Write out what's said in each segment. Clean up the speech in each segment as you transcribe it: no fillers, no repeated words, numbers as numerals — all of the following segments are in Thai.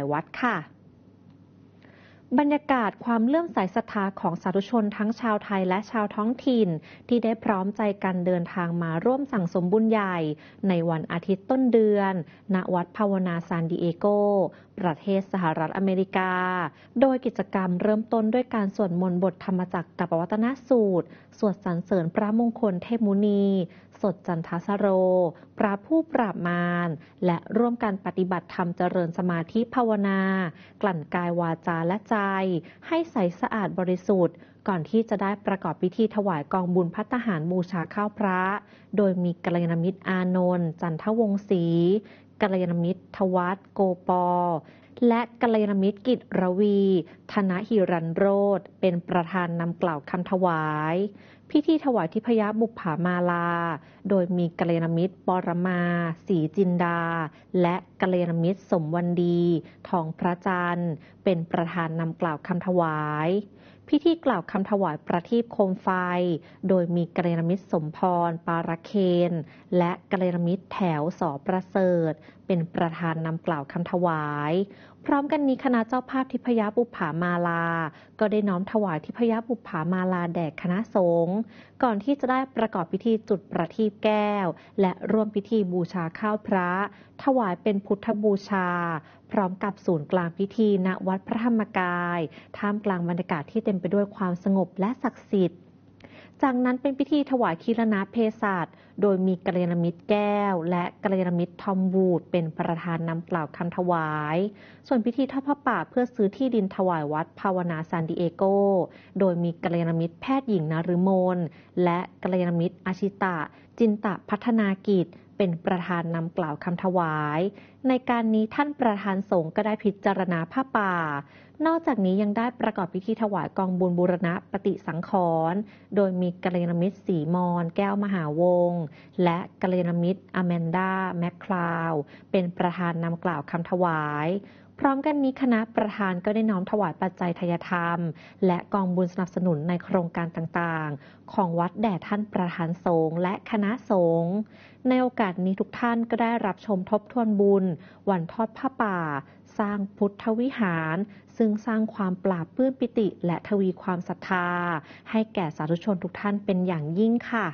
ายวัดค่ะบรรยากาศความเลื่อมใสศรัทธาของสาธุชนทั้งชาวไทยและชาวท้องถิ่นที่ได้พร้อมใจกันเดินทางมาร่วมสั่งสมบุญใหญ่ในวันอาทิตย์ต้นเดือนณวัดภาวนาซานดิเอโกประเทศสหรัฐอเมริกาโดยกิจกรรมเริ่มต้นด้วยการสวดมนต์บทธรรมจักรกับปวัตนสูตรสวดสรรเสริญพระมงคลเทพมุนีสดจันทสโรพระผู้ปราบมารและร่วมกันปฏิบัติธรรมเจริญสมาธิภาวนากลั่นกายวาจาและใจให้ใสสะอาดบริสุทธิ์ก่อนที่จะได้ประกอบพิธีถวายกองบุญภัตตาหารบูชาข้าวพระโดยมีกัลยาณมิตรอานนท์จันทวงศ์ศรีกัลยาณมิตรทวัฒน์โกปอและกัลยาณมิตรกิจรวีธนหิรันโรธเป็นประธานนำกล่าวคำถวายพิธีถวายทิพยบุปผามาลาโดยมีกัลยาณมิตรปรมาศรีจินดาและกัลยาณมิตรสมวันดีทองพระจันทร์เป็นประธานนำกล่าวคำถวายพิธีกล่าวคำถวายประทีปโคมไฟโดยมีกัลยาณมิตรสมพรปาระเคนและกัลยาณมิตรแถวสอประเสริฐเป็นประธานนำกล่าวคำถวายพร้อมกันนี้คณะเจ้าภาพทิพยบุปผามาลาก็ได้น้อมถวายทิพยบุปผามาลาแด่คณะสงฆ์ก่อนที่จะได้ประกอบพิธีจุดประทีปแก้วและร่วมพิธีบูชาข้าวพระถวายเป็นพุทธบูชาพร้อมกับศูนย์กลางพิธีณวัดพระธรรมกายท่ามกลางบรรยากาศที่เต็มไปด้วยความสงบและศักดิ์สิทธิ์จากนั้นเป็นพิธีถวายคีรณเภสัชโดยมีกัลยาณมิตรแก้วและกัลยาณมิตรทอมวูดเป็นประธานนำกล่าวคำถวายส่วนพิธีทอดผ้าป่าเพื่อซื้อที่ดินถวายวัดภาวนาซานดิเอโกโดยมีกัลยาณมิตรแพทย์หญิงนฤมลและกัลยาณมิตรอาชิตะจินตะพัฒนากิจเป็นประธานนำกล่าวคำถวายในการนี้ท่านประธานสงฆ์ก็ได้พิจารณาผ้าป่านอกจากนี้ยังได้ประกอบพิธีถวายกองบุญบูรณะปฏิสังขรณ์โดยมีกัลยาณมิตรศรีมรแก้วมหาวงศ์และกัลยาณมิตรอแมนดาแมคคลาวเป็นประธานนำกล่าวคำถวายพร้อมกันนี้คณะประธานก็ได้น้อมถวายปัจจัยทายธรรมและกองบุญสนับสนุนในโครงการต่างๆของวัดแด่ท่านประธานสงฆ์และคณะสงฆ์ในโอกาสนี้ทุกท่านก็ได้รับชมทบทวนบุญวันทอดผ้าป่าสร้างพุทธวิหารซึ่งสร้างความปราบปลื้มปิติและทวีความศรัทธาให้แก่สาธุชนทุกท่านเป็นอย่างยิ่งค่ะ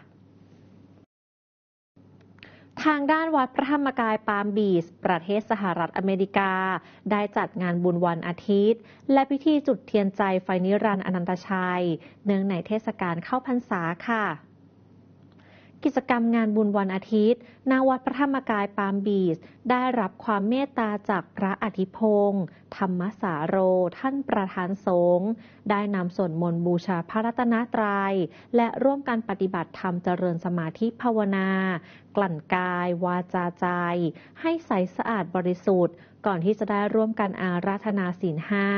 ทางด้านวัดพระธรรมกายปาล์มบีชประเทศสหรัฐอเมริกาได้จัดงานบุญวันอาทิตย์และพิธีจุดเทียนใจไฟนิรันดร์อนันตชัยเนื่องในเทศกาลเข้าพรรษาค่ะกิจกรรมงานบุญวันอาทิตย์ณวัดพระธรรมกายปาล์มบีชได้รับความเมตตาจากพระอธิพงศ์ธรรมสาโรท่านประธานสงฆ์ได้นำสวดมนต์บูชาพระรัตนตรัยและร่วมกันปฏิบัติธรรมเจริญสมาธิภาวนากลั่นกายวาจาใจให้ใสสะอาดบริสุทธิ์ก่อนที่จะได้ร่วมกันอาราธนาศีล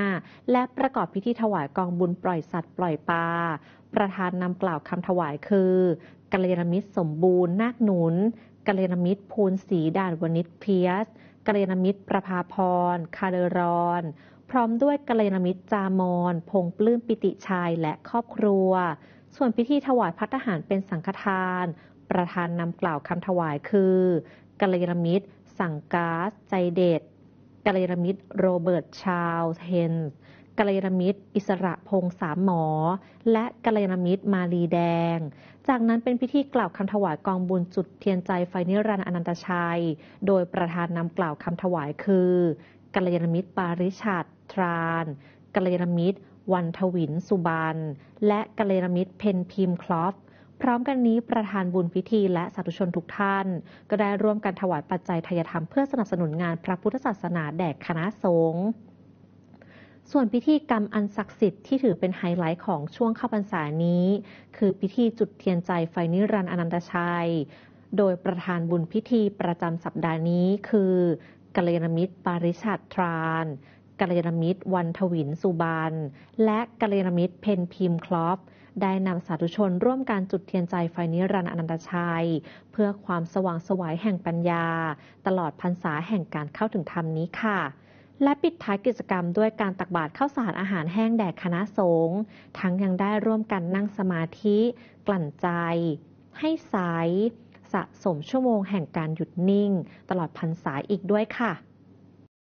5และประกอบพิธีถวายกองบุญปล่อยสัตว์ปล่อยปลาประธานนำกล่าวคำถวายคือกัลยาณมิตรสมบูรณ์นาคหนุนกัลยาณมิตรภูลศรีด่านวณิชเพียสกัลยาณมิตรประภาพรคาเดรอนพร้อมด้วยกัลยาณมิตรจามอนพงษ์ปลื้มปิติชัยและครอบครัวส่วนพิธีถวายภัตตาหารเป็นสังฆทานประธานนำกล่าวคำถวายคือกัลยาณมิตรสังกาสใจเด็ดกัลยาณมิตรโรเบิร์ตชาลส์เฮนส์กัลยาณมิตรอิสระพงษ์สามหมอและกัลยาณมิตรมาลีแดงจากนั้นเป็นพิธีกล่าวคำถวายกองบุญจุดเทียนใจไฟนิรันดร์อนันตชัยโดยประธานนำกล่าวคำถวายคือกัลยาณมิตรปาริชัดทรานกัลยาณมิตรวันทวินสุบันและกัลยาณมิตรเพนพิมคลอฟพร้อมกันนี้ประธานบุญพิธีและสาธุชนทุกท่านก็ได้ร่วมกันถวายปัจจัยทายธรรมเพื่อสนับสนุนงานพระพุทธศาสนาแด่คณะสงฆ์ส่วนพิธีกรรมอันศักดิ์สิทธิ์ที่ถือเป็นไฮไลท์ของช่วงเข้าพรรษานี้คือพิธีจุดเทียนใจไฟนิรันดร์อนันตชัยโดยประธานบุญพิธีประจำสัปดาห์นี้คือกัลยาณมิตรปาริชัดทรานกัลยาณมิตรวันทวินสุบันและกัลยาณมิตรเพนพิมคลอฟได้นำสาธุชนร่วมการจุดเทียนใจไฟนิรันดร์อนันตชัยเพื่อความสว่างไสวแห่งปัญญาตลอดพรรษาแห่งการเข้าถึงธรรมนี้ค่ะและปิดท้ายกิจกรรมด้วยการตักบาตรข้าวสารอาหารแห้งแด่คณะสงฆ์ทั้งยังได้ร่วมกันนั่งสมาธิกลั่นใจให้ใสสะสมชั่วโมงแห่งการหยุดนิ่งตลอดพรรษาอีกด้วยค่ะ